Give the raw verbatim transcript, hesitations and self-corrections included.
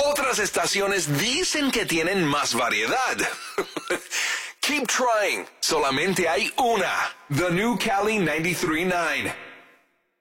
Otras estaciones dicen que tienen más variedad. Keep trying. Solamente hay una. The New Cali ninety-three point nine.